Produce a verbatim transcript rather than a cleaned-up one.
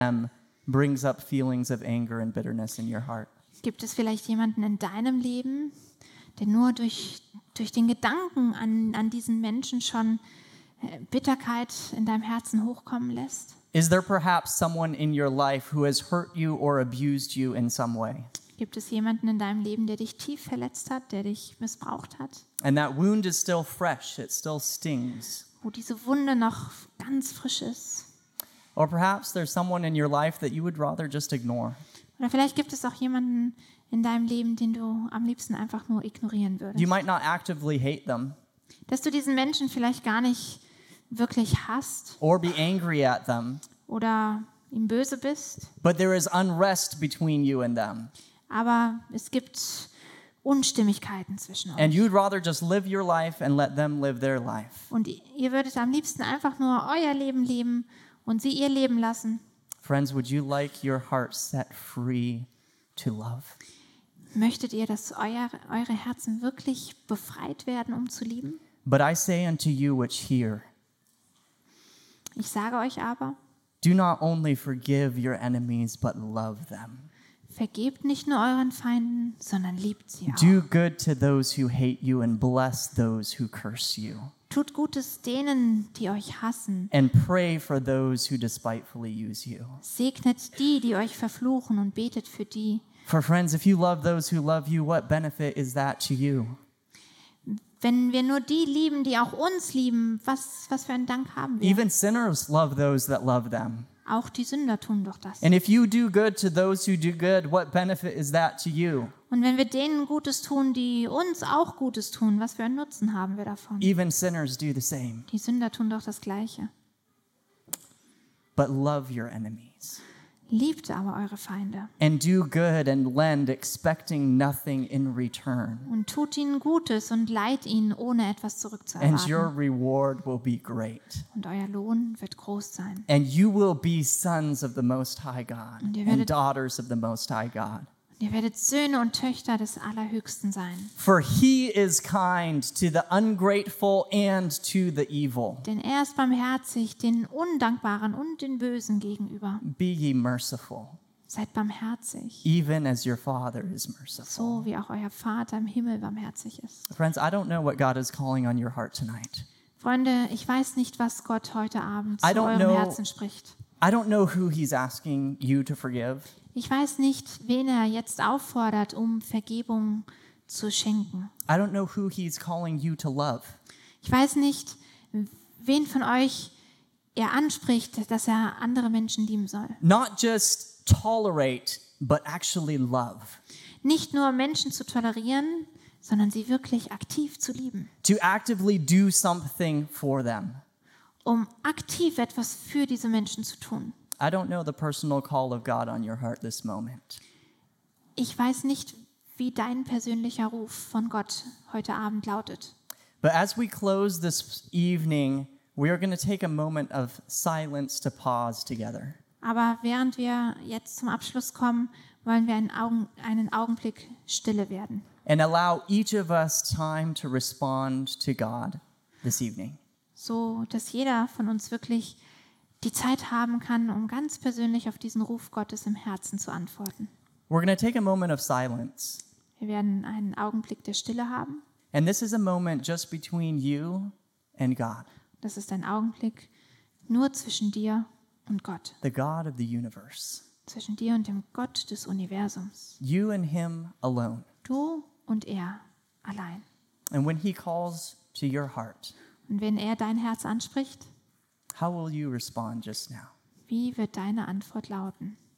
them brings up feelings of anger and bitterness in your heart. Gibt es vielleicht jemanden in deinem Leben, der nur durch, durch den Gedanken an, an diesen Menschen schon äh, Bitterkeit in deinem Herzen hochkommen lässt? Is there perhaps someone in your life who has hurt you or abused you in some way? Gibt es jemanden in deinem Leben, der dich tief verletzt hat, der dich missbraucht hat? And that wound is still fresh, it still stings. Wo diese Wunde noch ganz frisch ist? Or perhaps there's someone in your life that you would rather just ignore. Oder vielleicht gibt es auch jemanden in deinem Leben, den du am liebsten einfach nur ignorieren würdest. You might not actively hate them Dass du diesen Menschen vielleicht gar nicht wirklich hasst or be angry at them, oder ihm böse bist, but there is unrest between you and them. aber es gibt Unstimmigkeiten zwischen And euch. you'd rather just live your life and let them live their life. Und ihr würdet am liebsten einfach nur euer Leben leben und sie ihr Leben lassen. Friends, would you like your heart set free to love? Möchtet ihr, dass euer, eure Herzen wirklich befreit werden, um zu lieben? But I say unto you which hear, Ich sage euch aber, do not only forgive your enemies, but love them. vergebt nicht nur euren Feinden, sondern liebt sie auch. Do good to those who hate you and bless those who curse you. Tut Gutes denen, die euch hassen. And pray for those who despitefully use you. Segnet die, die euch verfluchen, und betet für die. For friends, if you love those who love you, what benefit is that to you? Wenn wir nur die lieben, die auch uns lieben, was, was für einen Dank haben wir? Even sinners love those that love them. Auch die Sünder tun doch das. And if you do good to those who do good, what benefit is that to you? Und wenn wir denen Gutes tun, die uns auch Gutes tun, was für einen Nutzen haben wir davon? Even sinners do the same. Die Sünder tun doch das Gleiche. But love your enemies. Liebt aber eure Feinde And do good and lend, expecting nothing in return. und tut ihnen Gutes und leiht ihnen, ohne etwas And your zurückzuerwarten. reward will be great. Und euer Lohn wird groß sein. And you will be sons of the Most High God Und ihr and werdet- daughters of the Most High God. Und ihr werdet Söhne und Töchter des Allerhöchsten sein. For he is kind to the ungrateful and to the evil. Denn er ist barmherzig den Undankbaren und den Bösen gegenüber. Be ye merciful, Seid barmherzig, even as your Father is merciful. so wie auch euer Vater im Himmel barmherzig ist. Friends, I don't know what God is calling on your heart tonight. Freunde, ich weiß nicht, was Gott heute Abend I zu don't eurem know- Herzen spricht. I don't know who he's asking you to forgive. Ich weiß nicht, wen er jetzt auffordert, um Vergebung zu schenken. I don't know who he's calling you to love. Ich weiß nicht, wen von euch er anspricht, dass er andere Menschen lieben soll. Not just tolerate, but actually love. Nicht nur Menschen zu tolerieren, sondern sie wirklich aktiv zu lieben. To actively do something for them. Um aktiv etwas für diese Menschen zu tun. I don't know the personal call of God on your heart this moment. Ich weiß nicht, wie dein persönlicher Ruf von Gott heute Abend lautet. But as we close this evening, we are going to take a moment of silence to pause together. Aber während wir jetzt zum Abschluss kommen, wollen wir einen, Augen, einen Augenblick stille werden. And allow each of us time to respond to God this evening. So, dass jeder von uns wirklich die Zeit haben kann, um ganz persönlich auf diesen Ruf Gottes im Herzen zu antworten. We're going to take a moment of silence. Wir werden einen Augenblick der Stille haben. And this is a moment just between you and God, Das ist ein Augenblick nur zwischen dir und Gott. the God of the universe. Zwischen dir und dem Gott des Universums. You and him alone. Du und er allein. And when he calls to your heart, Und wenn er dein Herz anspricht, how will you respond just now? wie wird deine Antwort lauten?